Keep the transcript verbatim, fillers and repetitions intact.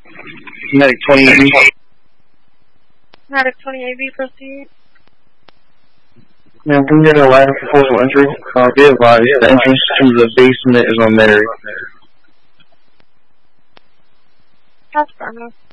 Medic twenty A B. Medic twenty A B, proceed. Now, can we get a line of proposal entry? Uh, be advised, the entrance to the basement is on Mary. That's fair enough.